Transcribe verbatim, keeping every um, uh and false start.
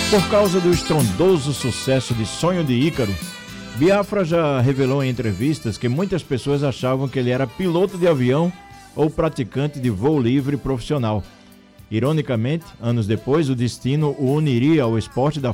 Por causa do estrondoso sucesso de Sonho de Ícaro, Biafra já revelou em entrevistas que muitas pessoas achavam que ele era piloto de avião ou praticante de voo livre profissional. Ironicamente, anos depois, o destino o uniria ao esporte da